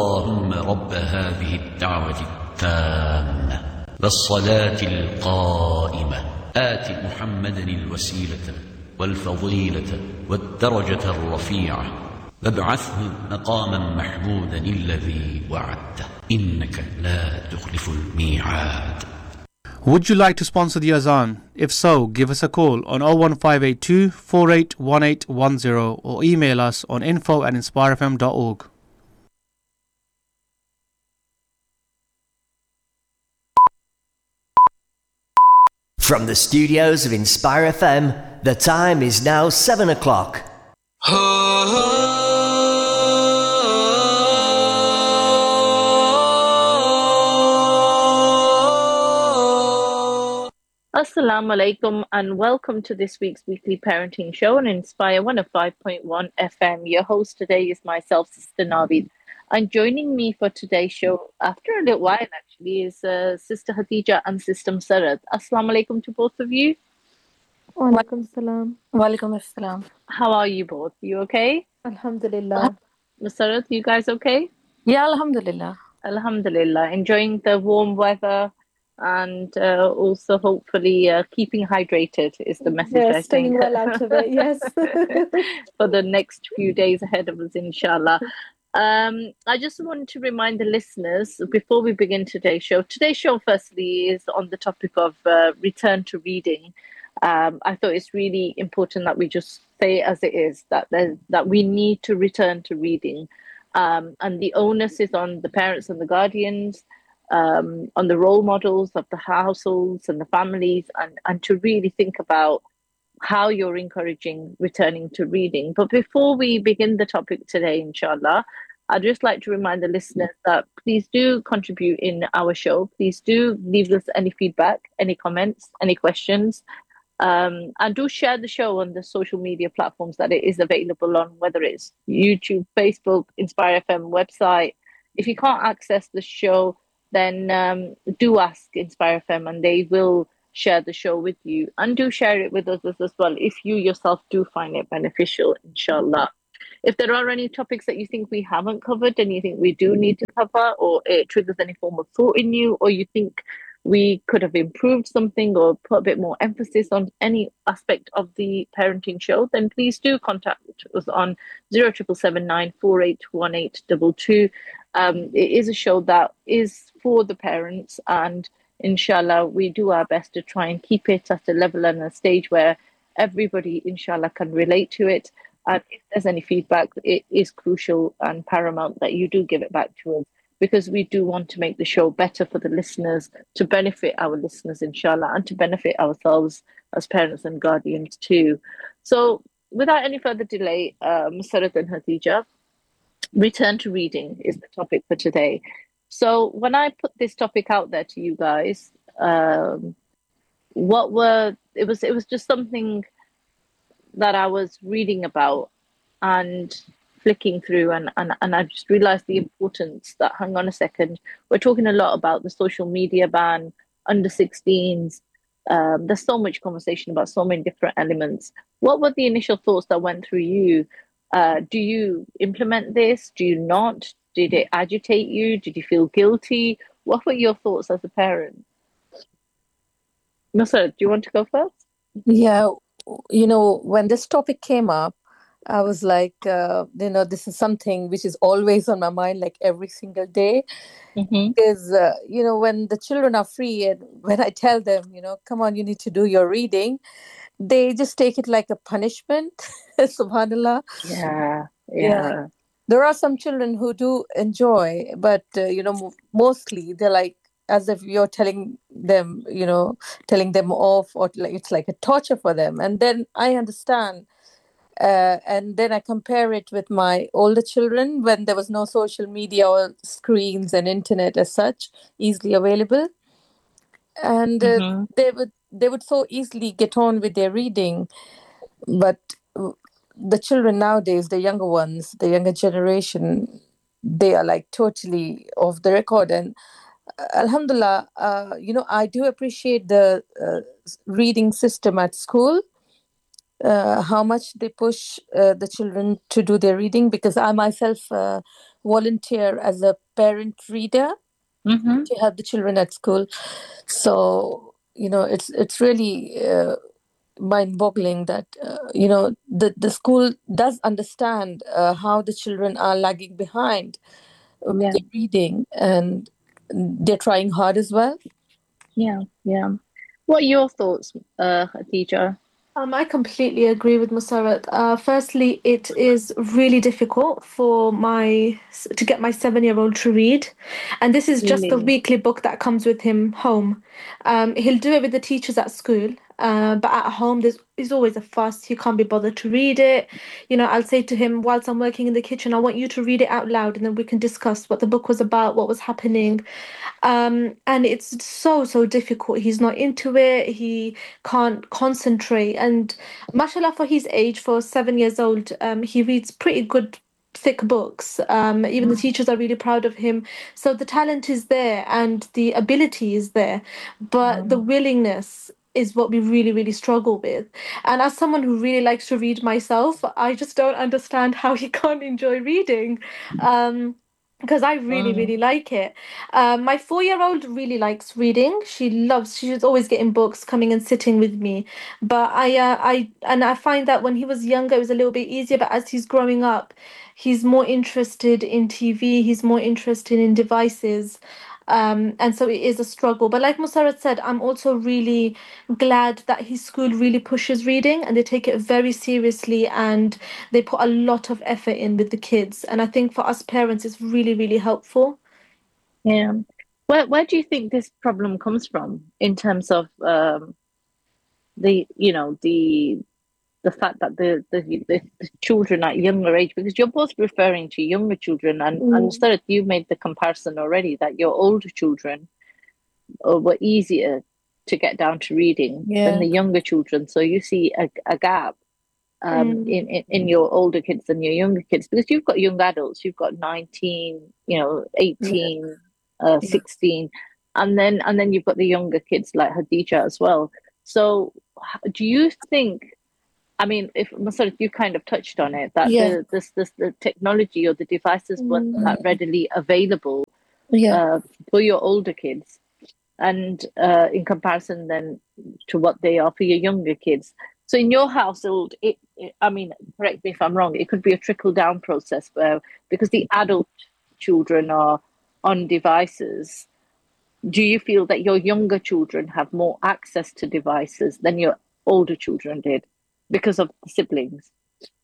اللهم رب هذه الدعوة التامة والصلاة القائمة آت محمدا الوسيلة والفضيلة والدرجة الرفيعة وابعثه مقاما محمودا الذي وعدته إنك لا تخلف الميعاد. Would you like to sponsor the Azan? If so, give us a call on 01582 481810 or email us on info@inspirefm.org. From the studios of Inspire FM, the time is now 7 o'clock. Assalamu alaikum and welcome to this week's weekly parenting show on Inspire 105.1 FM. Your host today is myself, Sister Navid. And joining me for today's show, after a little while actually, is Sister Khadija and Sister Musarrat. Assalamu alaikum to both of you. Walaikum salam. Walaikum assalam. How are you both? You okay? Alhamdulillah. Musarrat, you guys okay? Yeah, alhamdulillah. Alhamdulillah. Enjoying the warm weather and also hopefully keeping hydrated is the message, Yes, I staying think. well out of it, yes. For the next few days ahead of us, inshallah. I just want to remind the listeners before we begin today's show. Today's show, firstly, is on the topic of return to reading. I thought it's really important that we just say as it is that we need to return to reading, and the onus is on the parents and the guardians, on the role models of the households and the families, and to really think about how you're encouraging returning to reading. But before we begin the topic today, inshallah, I'd just like to remind the listeners that please do contribute in our show. Please do leave us any feedback, any comments, any questions. And do share the show on the social media platforms that it is available on, whether it's YouTube, Facebook, Inspire FM website. If you can't access the show, then do ask Inspire FM and they will share the show with you. And do share it with us as well if you yourself do find it beneficial, inshallah. If there are any topics that you think we haven't covered and you think we do need to cover, or it triggers any form of thought in you, or you think we could have improved something or put a bit more emphasis on any aspect of the parenting show, then please do contact us on 07779 481822. It is a show that is for the parents, and inshallah we do our best to try and keep it at a level and a stage where everybody inshallah can relate to it. And if there's any feedback, it is crucial and paramount that you do give it back to us, because we do want to make the show better for the listeners, to benefit our listeners inshallah, and to benefit ourselves as parents and guardians too. So without any further delay, Musarrat and Khadija, return to reading is the topic for today. So when I put this topic out there to you guys, it was just something that I was reading about and flicking through, and I just realized the importance that, hang on a second, we're talking a lot about the social media ban, under 16s. There's so much conversation about so many different elements. What were the initial thoughts that went through you? Do you implement this? Do you not? Did it agitate you? Did you feel guilty? What were your thoughts as a parent? Nusra, do you want to go first? Yeah, when this topic came up, I was like, this is something which is always on my mind, like every single day. Mm-hmm. Because, when the children are free and when I tell them, come on, you need to do your reading, they just take it like a punishment. Subhanallah. Yeah. There are some children who do enjoy, but, mostly they're like, as if you're telling them off, or like it's like a torture for them. And then I understand. And then I compare it with my older children when there was no social media or screens and internet as such easily available. And they would so easily get on with their reading. But the children nowadays, the younger ones, the younger generation, they are like totally off the record. And Alhamdulillah, I do appreciate the reading system at school, how much they push the children to do their reading, because I myself volunteer as a parent reader Mm-hmm. to help the children at school. So, it's really mind-boggling that the school does understand how the children are lagging behind with Yeah, their reading, and they're trying hard as well. yeah, yeah. What are your thoughts, Khadija? I completely agree with Musarat. Firstly, it is really difficult for to get my 7-year-old to read, and this is just the Really? weekly book that comes with him home. He'll do it with the teachers at school, but at home there's always a fuss. He can't be bothered to read it. I'll say to him whilst I'm working in the kitchen, I want you to read it out loud, and then we can discuss what the book was about, what was happening. And it's so difficult. He's not into it. He can't concentrate. And mashallah, for his age, for 7 years old, he reads pretty good thick books. Even the teachers are really proud of him. So the talent is there and the ability is there, but the willingness is what we really struggle with. And as someone who really likes to read myself, I just don't understand how he can't enjoy reading. Because I really like it. My 4-year-old really likes reading. She's always getting books, coming and sitting with me. But I find that when he was younger, it was a little bit easier. But as he's growing up, he's more interested in TV. He's more interested in devices. And so it is a struggle. But like Musarat said, I'm also really glad that his school really pushes reading and they take it very seriously and they put a lot of effort in with the kids. And I think for us parents, it's really helpful. Yeah. Where do you think this problem comes from in terms of the you know the fact that the children at younger age, because you're both referring to younger children, and Mm. Sarat, you made the comparison already that your older children were easier to get down to reading than Yeah. the younger children. So you see a gap Mm. in your older kids and your younger kids, because you've got young adults, you've got 19, Yeah. 18, Yeah. 16, and then you've got the younger kids like Hadija as well. So do you think, I mean, if Masud, you kind of touched on it, that Yeah. the technology or the devices weren't Mm. that readily available Yeah. for your older kids, and in comparison then to what they are for your younger kids. So in your household, I mean, correct me if I'm wrong, it could be a trickle down process where, because the adult children are on devices, do you feel that your younger children have more access to devices than your older children did because of the siblings?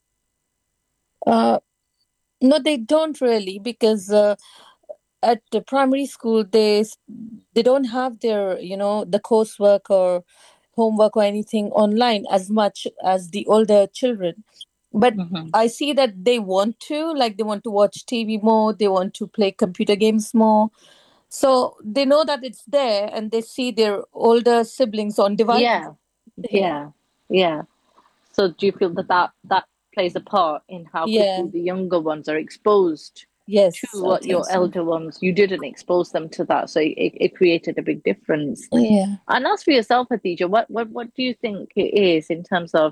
Uh, no, they don't really, because at the primary school they don't have their the coursework or homework or anything online as much as the older children. But Mm-hmm. I see that they want to, like, they want to watch TV more, they want to play computer games more. So they know that it's there and they see their older siblings on device. Yeah, Yeah. yeah. So do you feel that plays a part in how Yeah. quickly the younger ones are exposed to Yes, I what think your so. elder ones, you didn't expose them to that, so it created a big difference. Yeah. And as for yourself, Hadija, what do you think it is in terms of,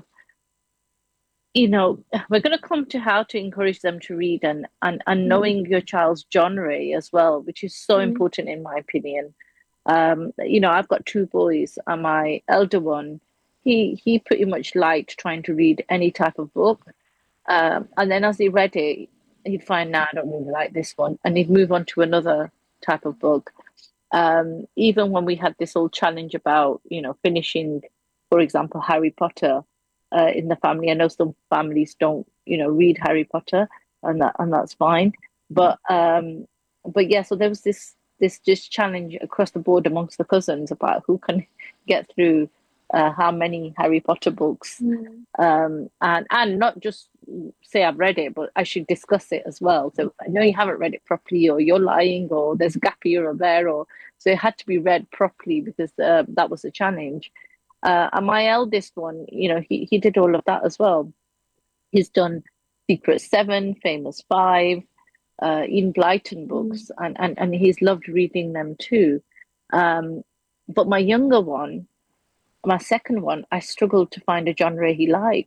we're going to come to how to encourage them to read, and knowing your child's genre as well, which is so Mm. important in my opinion. I've got two boys, and my elder one, he pretty much liked trying to read any type of book. And then as he read it, he'd find, nah, I don't really like this one, and he'd move on to another type of book. Even when we had this whole challenge about, finishing, for example, Harry Potter in the family. I know some families don't, read Harry Potter, and that's fine. But yeah, so there was this just challenge across the board amongst the cousins about who can get through how many Harry Potter books, Mm. and not just say I've read it, but I should discuss it as well. So I know you haven't read it properly, or you're lying, or there's a gap here or there, or so it had to be read properly, because that was a challenge. And my eldest one, he did all of that as well. He's done Secret Seven, Famous Five, Ian Blyton Mm. books, and he's loved reading them too. Um, but my younger one, my second one, I struggled to find a genre he liked.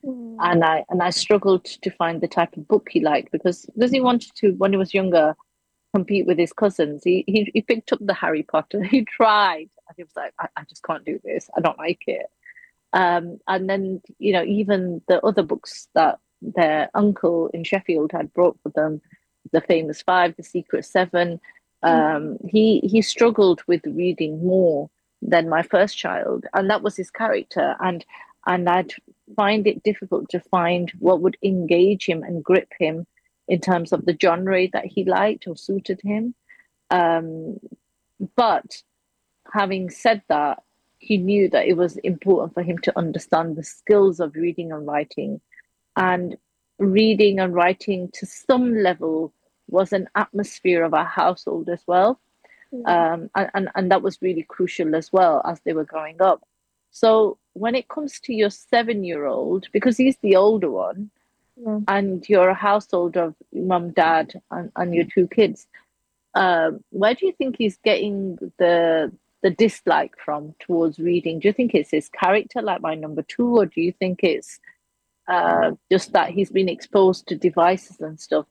And I struggled to find the type of book he liked because he wanted to, when he was younger, compete with his cousins. He picked up the Harry Potter. He tried, and he was like, I just can't do this. I don't like it. And then, even the other books that their uncle in Sheffield had brought for them, The Famous Five, The Secret Seven, he struggled with reading more than my first child, and that was his character. And I'd find it difficult to find what would engage him and grip him in terms of the genre that he liked or suited him. Um, but having said that, he knew that it was important for him to understand the skills of reading and writing. And reading and writing to some level was an atmosphere of our household as well. And that was really crucial as well as they were growing up. So when it comes to your 7-year-old, because he's the older one, Yeah. and you're a household of mum, dad, and your two kids, where do you think he's getting the dislike from towards reading? Do you think it's his character, like my number two, or do you think it's just that he's been exposed to devices and stuff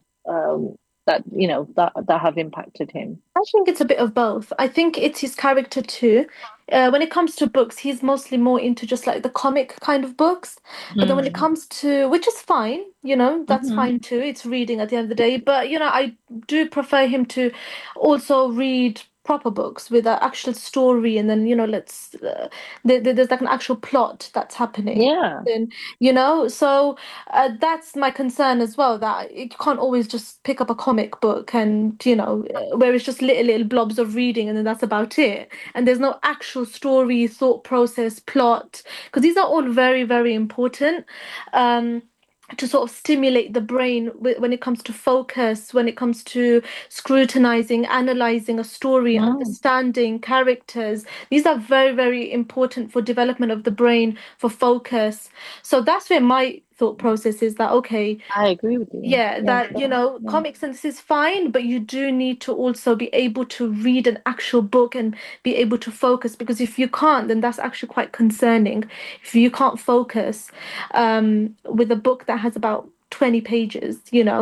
that have impacted him? I think it's a bit of both. I think it's his character too. When it comes to books, he's mostly more into just like the comic kind of books. But then when it Mm. comes to, which is fine, that's Hmm. fine too. It's reading at the end of the day. But, I do prefer him to also read proper books with an actual story, and then, there's like an actual plot that's happening. Yeah. And, so that's my concern as well, that you can't always just pick up a comic book and, where it's just little blobs of reading and then that's about it. And there's no actual story, thought process, plot, because these are all very, very important. Um, to sort of stimulate the brain when it comes to focus, when it comes to scrutinizing, analyzing a story, Mm. understanding characters. These are very, very important for development of the brain, for focus. So that's where my thought process is, that okay, I agree with you. yeah, Yeah, that sure. Yeah. comics and this is fine, but you do need to also be able to read an actual book and be able to focus, because if you can't, then that's actually quite concerning. If you can't focus with a book that has about 20 pages,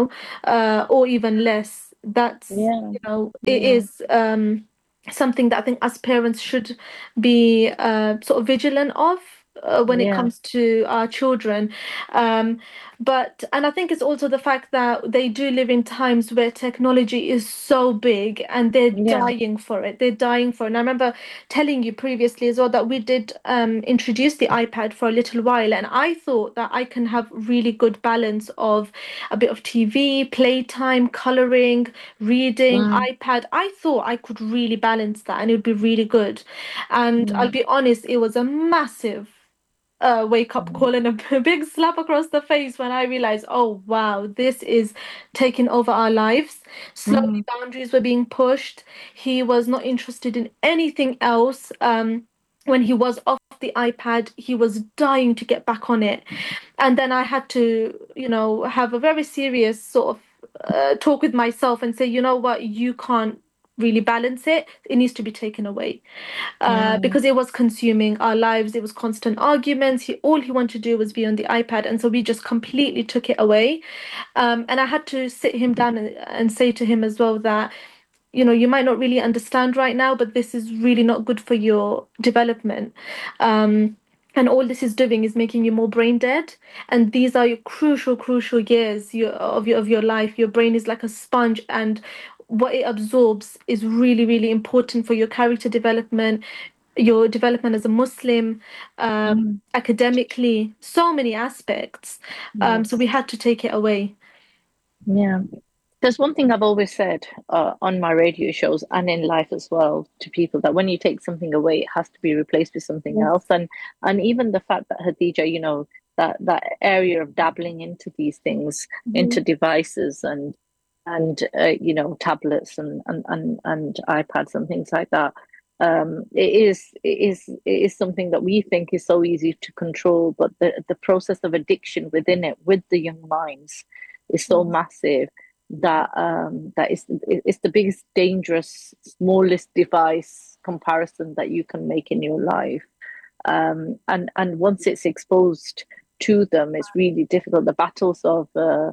or even less, that's, Yeah. it Yeah. is something that I think as parents should be sort of vigilant of. When it Yeah. comes to our children, um, and I think it's also the fact that they do live in times where technology is so big and they're Yeah. dying for it. They're dying for it. And I remember telling you previously as well that we did introduce the iPad for a little while, and I thought that I can have really good balance of a bit of TV, playtime, coloring, reading, Mm. iPad. I thought I could really balance that and it would be really good. And I'll Mm. be honest, it was a massive wake up Mm. call and a big slap across the face when I realized, oh wow, this is taking over our lives. Slowly, Mm. boundaries were being pushed. He was not interested in anything else. When he was off the iPad, he was dying to get back on it. And then I had to, have a very serious sort of talk with myself and say, you know what, you can't really balance it. It needs to be taken away Mm. because it was consuming our lives. It was constant arguments. All he wanted to do was be on the iPad, and so we just completely took it away. And I had to sit him down and say to him as well that, you might not really understand right now, but this is really not good for your development. And all this is doing is making you more brain dead. And these are your crucial, crucial years of your life. Your brain is like a sponge, and what it absorbs is really, really important for your character development, your development as a Muslim, Mm. academically, so many aspects. So we Yes. had to take it away. Yeah. There's one thing I've always said on my radio shows and in life as well to people, that when you take something away, it has to be replaced with something Yes. else. And even the fact that Khadija, that area of dabbling into these things, Mhm. into devices and tablets and iPads and things like that. It is something that we think is so easy to control, but the process of addiction within it, with the young minds, is so Yes. massive that it's the biggest dangerous smallest device comparison that you can make in your life. And once it's exposed to them is really difficult. The battles of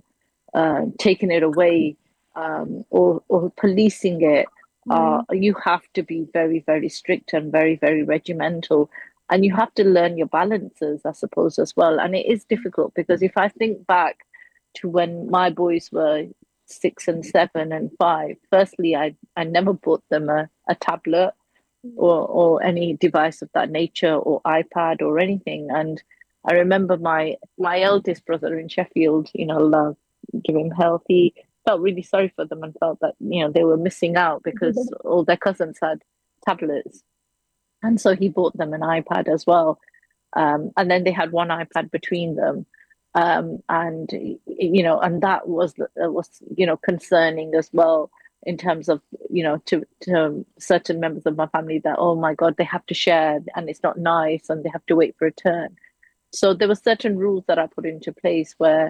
taking it away, or policing it, you have to be very, very strict and very, very regimental. And you have to learn your balances, I suppose, as well. And it is difficult because if I think back to when my boys were 6 and 7 and 5, firstly, I never bought them a tablet or any device of that nature or iPad or anything. And I remember my eldest brother in Sheffield, Allah give him health, he felt really sorry for them and felt that, they were missing out because all their cousins had tablets. And so he bought them an iPad as well. And then they had one iPad between them. And that was concerning as well, in terms of, to certain members of my family, that, oh my God, they have to share and it's not nice and they have to wait for a turn. So there were certain rules that I put into place where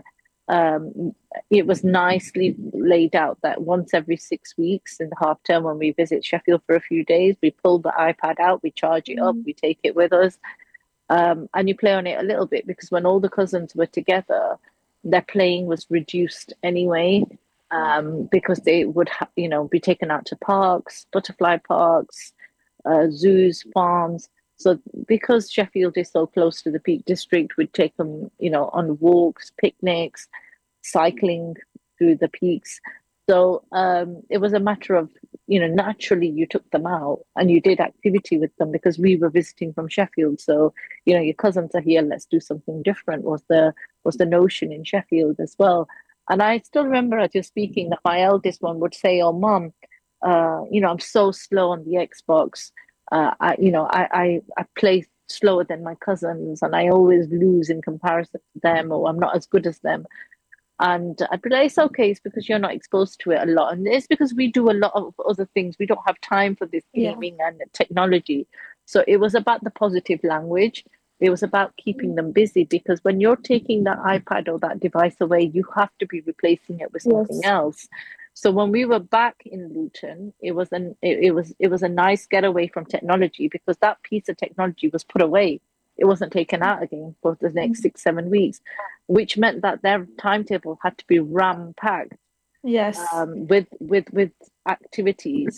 it was nicely laid out that once every 6 weeks in the half term, when we visit Sheffield for a few days, we pull the iPad out, we charge it up, we take it with us, and you play on it a little bit, because when all the cousins were together, their playing was reduced anyway, because they would be taken out to parks, butterfly parks, zoos, farms. So because Sheffield is so close to the Peak District, we'd take them, on walks, picnics, cycling through the peaks. So it was a matter of, naturally you took them out and you did activity with them, because we were visiting from Sheffield. So, your cousins are here, let's do something different, was the notion in Sheffield as well. And I still remember, as you're speaking, that my eldest one would say, oh, Mum, I'm so slow on the Xbox. I play slower than my cousins and I always lose in comparison to them, or I'm not as good as them. And I'd be like, it's okay, it's because you're not exposed to it a lot. And it's because we do a lot of other things. We don't have time for this gaming and technology. So it was about the positive language. It was about keeping them busy, because when you're taking that iPad or that device away, you have to be replacing it with something else. So when we were back in Luton, it was a nice getaway from technology, because that piece of technology was put away. It wasn't taken out again for the next 6-7 weeks, which meant that their timetable had to be ram packed. Yes. With activities